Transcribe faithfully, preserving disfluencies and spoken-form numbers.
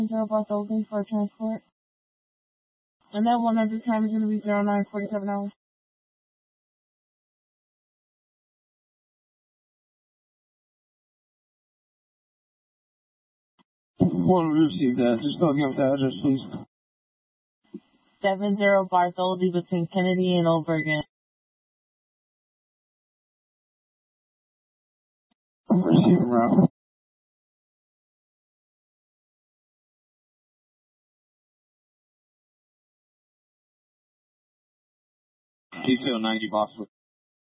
Zero Bartholdi for transport. And that one hundred time is going to be zero nine forty-seven hours. Want to receive that. Just go give the address, please. Seven zero Bartholdi between Kennedy and Old Bergen. Receive route. Detail ninety Boston.